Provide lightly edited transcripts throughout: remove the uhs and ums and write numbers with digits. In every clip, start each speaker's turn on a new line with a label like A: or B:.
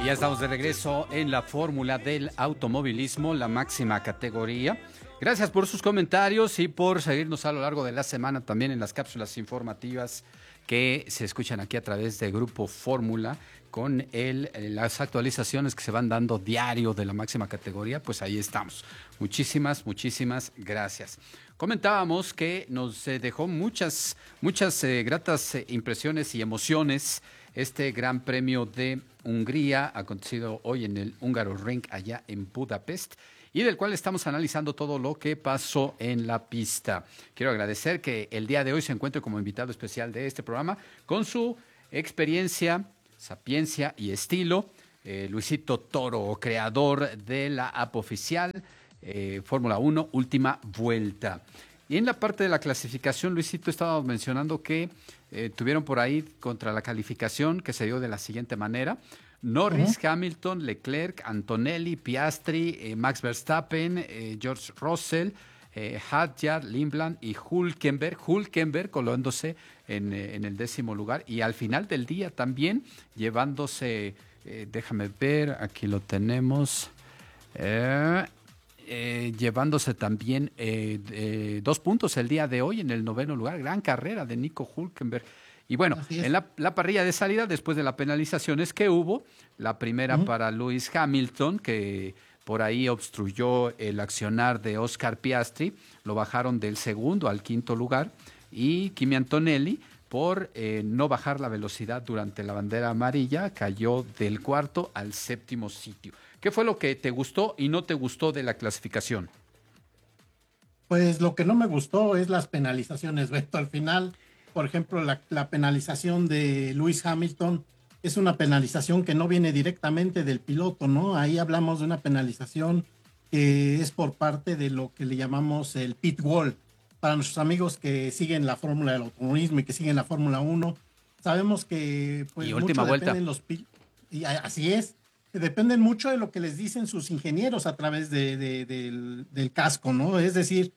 A: Ya estamos de regreso en la fórmula del automovilismo, la máxima categoría. Gracias por sus comentarios y por seguirnos a lo largo de la semana también en las cápsulas informativas que se escuchan aquí a través de Grupo Fórmula con las actualizaciones que se van dando diario de la máxima categoría. Pues ahí estamos. Muchísimas gracias. Comentábamos que nos dejó muchas gratas impresiones y emociones este Gran Premio de Hungría, acontecido hoy en el Hungaroring allá en Budapest, y del cual estamos analizando todo lo que pasó en la pista. Quiero agradecer que el día de hoy se encuentre como invitado especial de este programa con su experiencia, sapiencia y estilo, Luisito Toro, creador de la app oficial Fórmula 1 Última Vuelta. Y en la parte de la clasificación, Luisito, estaba mencionando que tuvieron por ahí contra la calificación que se dio de la siguiente manera: Norris, Hamilton, Leclerc, Antonelli, Piastri, Max Verstappen, George Russell, Hadjar, Lindblad y Hülkenberg colándose en el 10º lugar, y al final del día también llevándose, déjame ver, aquí lo tenemos, llevándose también 2 puntos el día de hoy en el 9º lugar. Gran carrera de Nico Hülkenberg. Y bueno, en la parrilla de salida, después de las penalizaciones que hubo, la primera para Lewis Hamilton, que por ahí obstruyó el accionar de Oscar Piastri, lo bajaron del 2º al 5º lugar, y Kimi Antonelli, por no bajar la velocidad durante la bandera amarilla, cayó del 4º al 7º sitio. ¿Qué fue lo que te gustó y no te gustó de la clasificación?
B: Pues lo que no me gustó es las penalizaciones, Beto. Al final, por ejemplo, la penalización de Lewis Hamilton es una penalización que no viene directamente del piloto, ¿no? Ahí hablamos de una penalización que es por parte de lo que le llamamos el pit wall. Para nuestros amigos que siguen la fórmula del automovilismo y que siguen la Fórmula 1, sabemos que pues
A: Y
B: mucho
A: última vuelta.
B: dependen y así es, dependen mucho de lo que les dicen sus ingenieros a través del casco, ¿no? Es decir,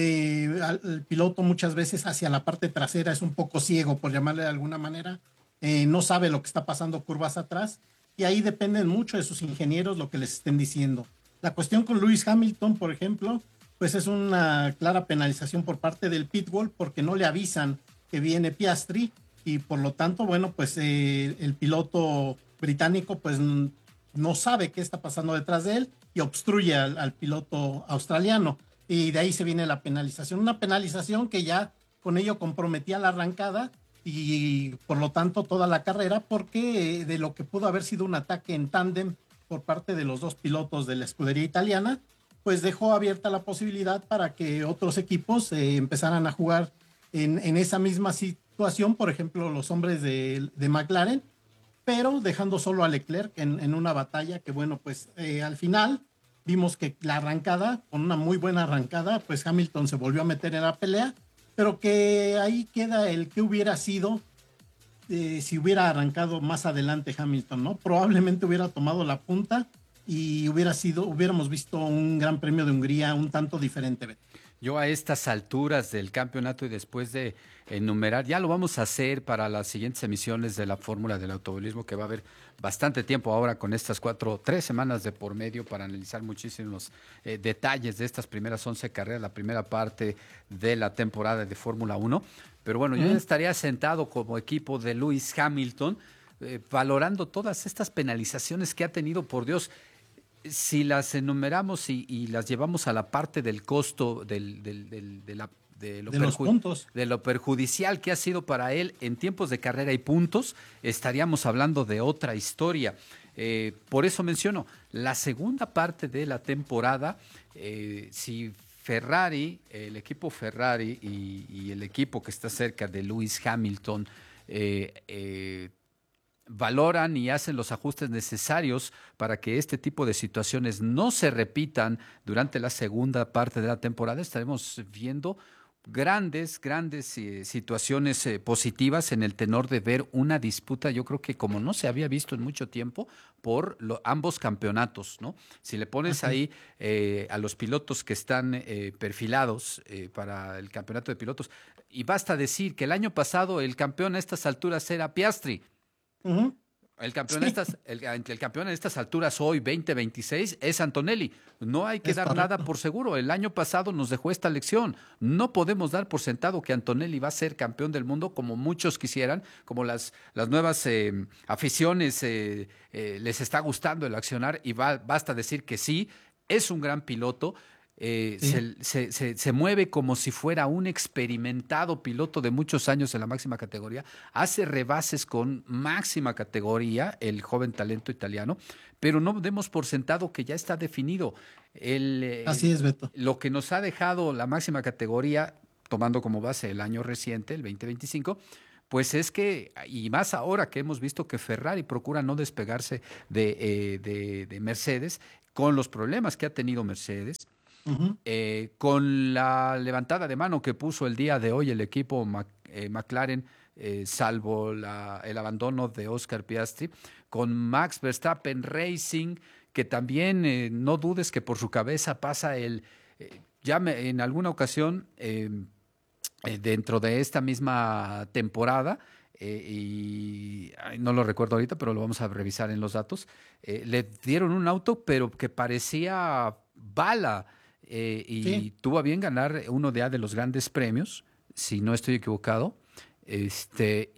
B: el piloto muchas veces hacia la parte trasera es un poco ciego, por llamarle de alguna manera, no sabe lo que está pasando curvas atrás, y ahí dependen mucho de sus ingenieros lo que les estén diciendo. La cuestión con Lewis Hamilton, por ejemplo, pues es una clara penalización por parte del pitbull porque no le avisan que viene Piastri, y por lo tanto, bueno, pues el piloto británico pues no sabe qué está pasando detrás de él y obstruye al piloto australiano, y de ahí se viene la penalización, una penalización que ya con ello comprometía la arrancada y por lo tanto toda la carrera, porque de lo que pudo haber sido un ataque en tándem por parte de los 2 pilotos de la escudería italiana, pues dejó abierta la posibilidad para que otros equipos empezaran a jugar en esa misma situación, por ejemplo los hombres de McLaren, pero dejando solo a Leclerc en una batalla que, bueno, pues al final vimos que la arrancada, con una muy buena arrancada, pues Hamilton se volvió a meter en la pelea, pero que ahí queda el que hubiera sido si hubiera arrancado más adelante Hamilton, ¿no? Probablemente hubiera tomado la punta y hubiéramos visto un Gran Premio de Hungría un tanto diferente.
A: Yo a estas alturas del campeonato y después de enumerar, ya lo vamos a hacer para las siguientes emisiones de la Fórmula del Automovilismo, que va a haber bastante tiempo ahora con estas 3 semanas de por medio para analizar muchísimos detalles de estas primeras 11 carreras, la primera parte de la temporada de Fórmula 1. Pero bueno, yo ya estaría sentado como equipo de Lewis Hamilton, valorando todas estas penalizaciones que ha tenido, por Dios. Si las enumeramos y las llevamos a la parte del costo de
B: los puntos,
A: de lo perjudicial que ha sido para él en tiempos de carrera y puntos, estaríamos hablando de otra historia. Por eso menciono, la segunda parte de la temporada, si Ferrari, el equipo Ferrari y el equipo que está cerca de Lewis Hamilton, valoran y hacen los ajustes necesarios para que este tipo de situaciones no se repitan durante la segunda parte de la temporada, estaremos viendo grandes situaciones positivas en el tenor de ver una disputa, yo creo que como no se había visto en mucho tiempo, por ambos campeonatos, ¿no? Si le pones ahí a los pilotos que están perfilados para el campeonato de pilotos, y basta decir que el año pasado el campeón a estas alturas era Piastri. El campeón,
B: Sí,
A: el campeón en estas alturas hoy, 2026, es Antonelli. No hay que
B: es
A: dar nada
B: correcto.
A: por seguro. El año pasado nos dejó esta lección. No podemos dar por sentado que Antonelli va a ser campeón del mundo como muchos quisieran, como las nuevas aficiones les está gustando el accionar y basta decir que sí, es un gran piloto.
B: Sí,
A: Se mueve como si fuera un experimentado piloto de muchos años en la máxima categoría, hace rebases con máxima categoría, el joven talento italiano, pero no demos por sentado que ya está definido.
B: así es, Beto.
A: Lo que nos ha dejado la máxima categoría, tomando como base el año reciente, el 2025, pues es que, y más ahora que hemos visto que Ferrari procura no despegarse de Mercedes, con los problemas que ha tenido Mercedes,
B: Ujú.
A: con la levantada de mano que puso el día de hoy el equipo McLaren, salvo el abandono de Oscar Piastri, con Max Verstappen Racing, que también no dudes que por su cabeza pasa en alguna ocasión, dentro de esta misma temporada, y ay, no lo recuerdo ahorita, pero lo vamos a revisar en los datos, le dieron un auto, pero que parecía bala, y
B: Sí,
A: tuvo a bien ganar uno de los grandes premios, si no estoy equivocado. Este,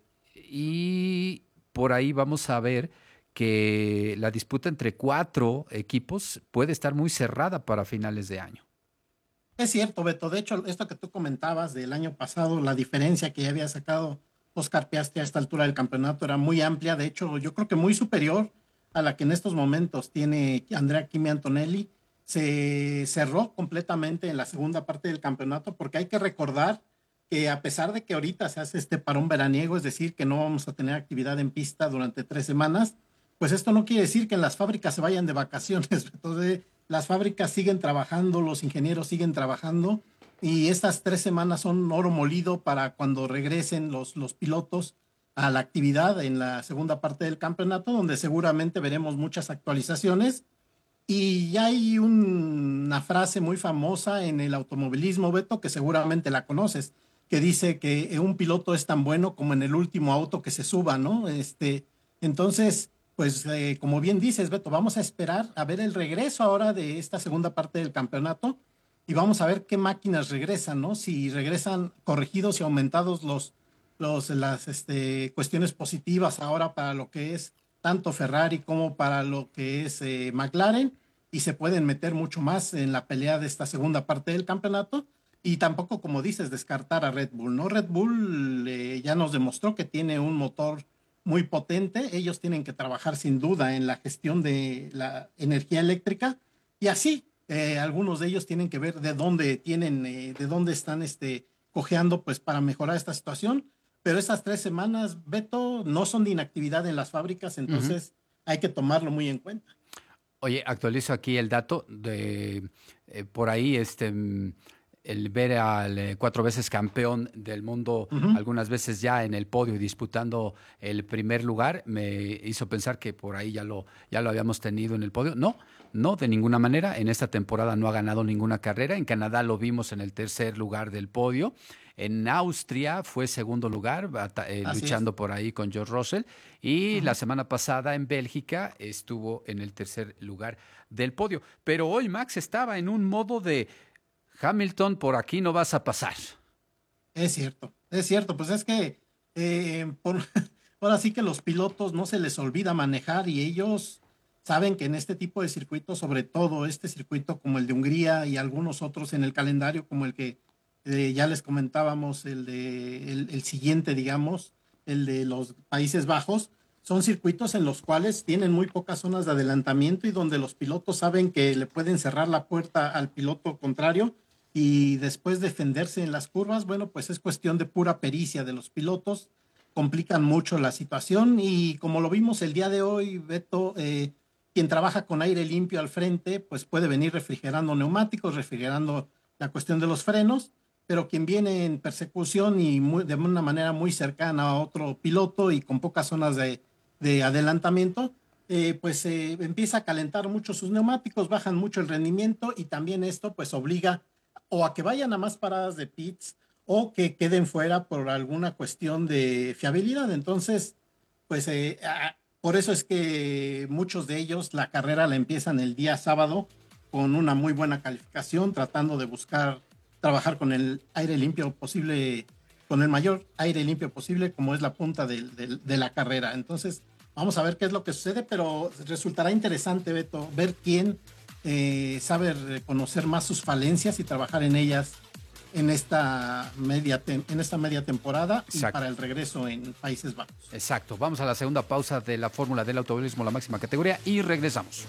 A: y por ahí vamos a ver que la disputa entre cuatro equipos puede estar muy cerrada para finales de año.
B: es cierto, Beto. De hecho, esto que tú comentabas del año pasado, la diferencia que ya había sacado Oscar Piastri a esta altura del campeonato era muy amplia. De hecho, yo creo que muy superior a la que en estos momentos tiene Andrea Kimi Antonelli. Se cerró completamente en la segunda parte del campeonato, porque hay que recordar que a pesar de que ahorita se hace este parón veraniego, es decir, que no vamos a tener actividad en pista durante 3 semanas, pues esto no quiere decir que en las fábricas se vayan de vacaciones. Entonces, las fábricas siguen trabajando, los ingenieros siguen trabajando y estas 3 semanas son oro molido para cuando regresen los pilotos a la actividad en la segunda parte del campeonato, donde seguramente veremos muchas actualizaciones. Y ya hay una frase muy famosa en el automovilismo, Beto, que seguramente la conoces, que dice que un piloto es tan bueno como en el último auto que se suba, ¿no? Entonces, pues como bien dices, Beto, vamos a esperar a ver el regreso ahora de esta segunda parte del campeonato y vamos a ver qué máquinas regresan, ¿no? Si regresan corregidos y aumentados las cuestiones positivas ahora para lo que es tanto Ferrari como para lo que es McLaren y se pueden meter mucho más en la pelea de esta segunda parte del campeonato. Y tampoco, como dices, descartar a Red Bull, ¿no? Red Bull ya nos demostró que tiene un motor muy potente. Ellos tienen que trabajar sin duda en la gestión de la energía eléctrica y así algunos de ellos tienen que ver de dónde están cojeando pues para mejorar esta situación. Pero estas 3 semanas, Beto, no son de inactividad en las fábricas,
A: Ujú.
B: entonces hay que tomarlo muy en cuenta.
A: Oye, actualizo aquí el dato de por ahí, el ver al 4 veces campeón del mundo,
B: Ujú.
A: algunas veces ya en el podio y disputando el primer lugar, me hizo pensar que por ahí ya lo habíamos tenido en el podio. No, no, de ninguna manera. En esta temporada no ha ganado ninguna carrera. En Canadá lo vimos en el tercer lugar del podio. En Austria fue segundo lugar,
B: Así es.
A: luchando por ahí con George Russell. Y la
B: Ujú.
A: semana pasada en Bélgica estuvo en el tercer lugar del podio. Pero hoy Max estaba en un modo de Hamilton, por aquí no vas a pasar.
B: Es cierto, pues es que ahora sí que los pilotos no se les olvida manejar y ellos saben que en este tipo de circuitos, sobre todo este circuito como el de Hungría y algunos otros en el calendario, como el que ya les comentábamos, el siguiente, digamos, el de los Países Bajos, son circuitos en los cuales tienen muy pocas zonas de adelantamiento y donde los pilotos saben que le pueden cerrar la puerta al piloto contrario y después defenderse en las curvas, bueno, pues es cuestión de pura pericia de los pilotos, complican mucho la situación y como lo vimos el día de hoy, Beto, quien trabaja con aire limpio al frente, pues puede venir refrigerando neumáticos, refrigerando la cuestión de los frenos, pero quien viene en persecución y de una manera muy cercana a otro piloto y con pocas zonas de adelantamiento, pues empieza a calentar mucho sus neumáticos, bajan mucho el rendimiento y también esto pues obliga o a que vayan a más paradas de pits o que queden fuera por alguna cuestión de fiabilidad. Entonces, pues Por eso es que muchos de ellos la carrera la empiezan el día sábado con una muy buena calificación, tratando de trabajar con el aire limpio posible, con el mayor aire limpio posible, como es la punta de la carrera. Entonces, vamos a ver qué es lo que sucede, pero resultará interesante, Beto, ver quién sabe reconocer más sus falencias y trabajar en ellas en esta media temporada. Exacto. Y para el regreso en Países Bajos.
A: Exacto. Vamos a la segunda pausa de la Fórmula del Automovilismo, la máxima categoría, y regresamos.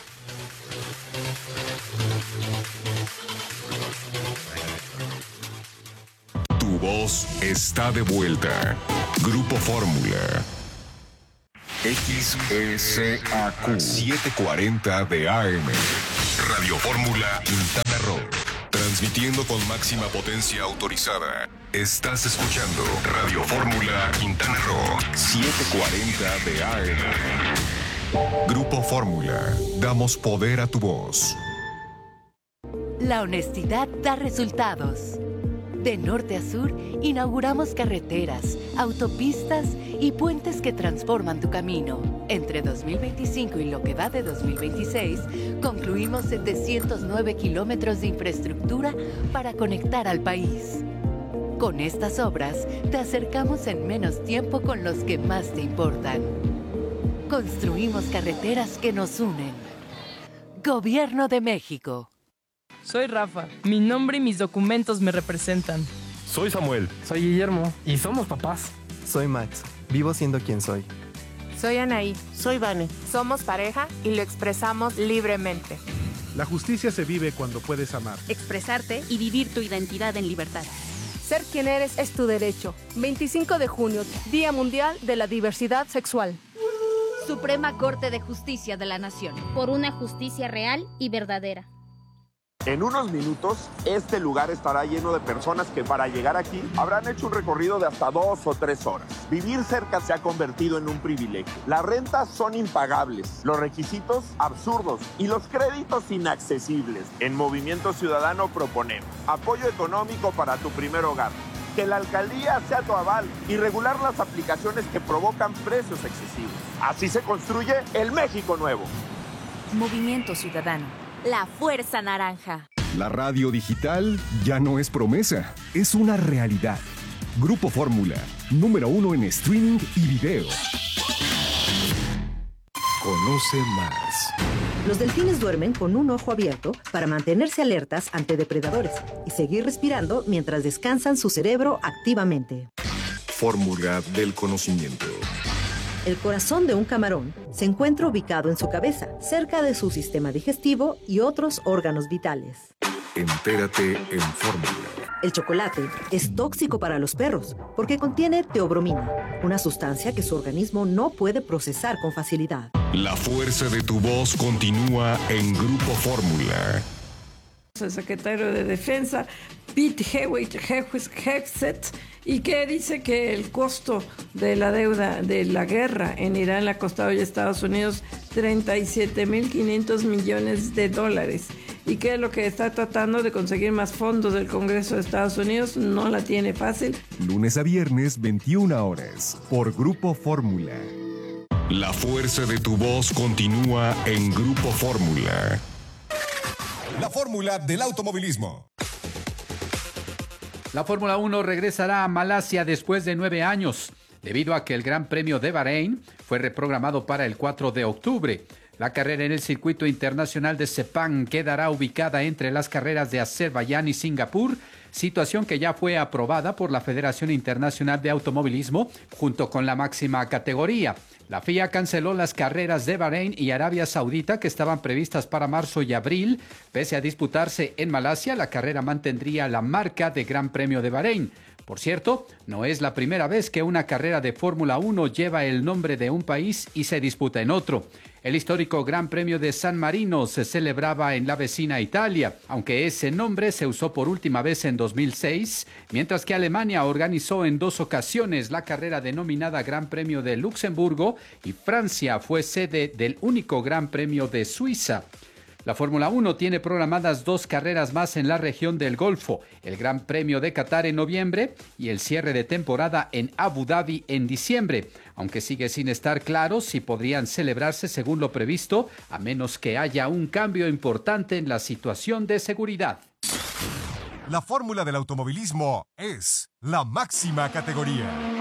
C: Tu voz está de vuelta. Grupo Fórmula. XECAQ 740 de AM. Radio Fórmula Quintana Roo. Transmitiendo con máxima potencia autorizada. Estás escuchando Radio Fórmula Quintana Roo 740 de AM. Grupo Fórmula. Damos poder a tu voz.
D: La honestidad da resultados. De norte a sur, inauguramos carreteras, autopistas y puentes que transforman tu camino. Entre 2025 y lo que va de 2026, concluimos 709 kilómetros de infraestructura para conectar al país. Con estas obras, te acercamos en menos tiempo con los que más te importan. Construimos carreteras que nos unen. Gobierno de México.
E: Soy Rafa. Mi nombre y mis documentos me representan.
F: Soy Samuel.
G: Soy Guillermo. Y somos papás.
H: Soy Max. Vivo siendo quien soy.
I: Soy Anaí.
J: Soy Vane.
I: Somos pareja y lo expresamos libremente.
K: La justicia se vive cuando puedes amar,
L: expresarte y vivir tu identidad en libertad.
M: Ser quien eres es tu derecho. 25 de junio, Día Mundial de la Diversidad Sexual.
L: Suprema Corte de Justicia de la Nación.
N: Por una justicia real y verdadera.
O: En unos minutos, este lugar estará lleno de personas que para llegar aquí habrán hecho un recorrido de hasta 2 o 3 horas. Vivir cerca se ha convertido en un privilegio. Las rentas son impagables, los requisitos absurdos y los créditos inaccesibles. En Movimiento Ciudadano proponemos apoyo económico para tu primer hogar, que la alcaldía sea tu aval y regular las aplicaciones que provocan precios excesivos. Así se construye el México nuevo.
L: Movimiento Ciudadano. La Fuerza Naranja.
C: La radio digital ya no es promesa, es una realidad. Grupo Fórmula, número 1 en streaming y video. Conoce más.
P: Los delfines duermen con un ojo abierto para mantenerse alertas ante depredadores y seguir respirando mientras descansan su cerebro activamente.
C: Fórmula del conocimiento.
P: El corazón de un camarón se encuentra ubicado en su cabeza, cerca de su sistema digestivo y otros órganos vitales.
C: Entérate en Fórmula.
P: El chocolate es tóxico para los perros porque contiene teobromina, una sustancia que su organismo no puede procesar con facilidad.
C: La fuerza de tu voz continúa en Grupo Fórmula.
Q: El secretario de Defensa, Pete Hegseth, y que dice que el costo de la deuda de la guerra en Irán le ha costado a Estados Unidos 37.500 millones de dólares, y que lo que está tratando de conseguir más fondos del Congreso de Estados Unidos no la tiene fácil.
C: Lunes a viernes, 21 horas, por Grupo Fórmula. La fuerza de tu voz continúa en Grupo Fórmula.
R: La fórmula del automovilismo.
A: La Fórmula 1 regresará a Malasia después de 9 años, debido a que el Gran Premio de Bahrein fue reprogramado para el 4 de octubre. La carrera en el circuito internacional de Sepang quedará ubicada entre las carreras de Azerbaiyán y Singapur, situación que ya fue aprobada por la Federación Internacional de Automovilismo junto con la máxima categoría. La FIA canceló las carreras de Bahrein y Arabia Saudita que estaban previstas para marzo y abril. Pese a disputarse en Malasia, la carrera mantendría la marca de Gran Premio de Bahrein. Por cierto, no es la primera vez que una carrera de Fórmula 1 lleva el nombre de un país y se disputa en otro. El histórico Gran Premio de San Marino se celebraba en la vecina Italia, aunque ese nombre se usó por última vez en 2006, mientras que Alemania organizó en 2 ocasiones la carrera denominada Gran Premio de Luxemburgo y Francia fue sede del único Gran Premio de Suiza. La Fórmula 1 tiene programadas 2 carreras más en la región del Golfo, el Gran Premio de Qatar en noviembre y el cierre de temporada en Abu Dhabi en diciembre, aunque sigue sin estar claro si podrían celebrarse según lo previsto, a menos que haya un cambio importante en la situación de seguridad.
R: La fórmula del automovilismo es la máxima categoría.